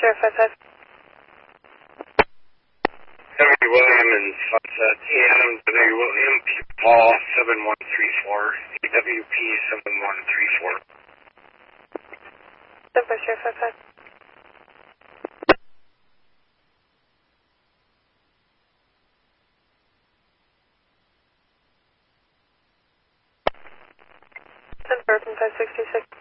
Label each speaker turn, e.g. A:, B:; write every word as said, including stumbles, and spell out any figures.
A: Sheriff five five.
B: Henry William and Sunset, A Adam W. William, P. Paul seven one three four, A W P seven one three four.
A: Simple Sheriff five five. Ten Burton five sixty-six.